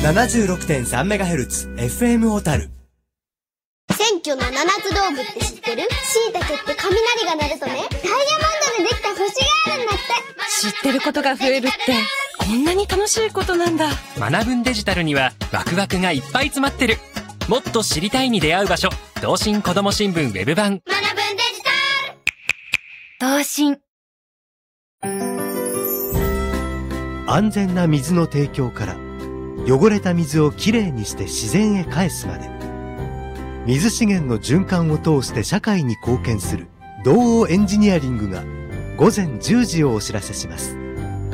76.3MHz FM 小樽。 選挙の七つ道具って知ってる？椎茸って雷が鳴るとね、ダイヤモンドでできた星があるんだって。 知ってることが増えるってこんなに楽しいことなんだ。 学ぶんデジタルにはワクワクがいっぱい詰まってる。もっと知りたいに出会う場所、東進子ども新聞ウェブ版。 学ぶんデジタル。 東進。 安全な水の提供から汚れた水をきれいにして自然へ返すまで、水資源の循環を通して社会に貢献する道央エンジニアリングが午前10時をお知らせします。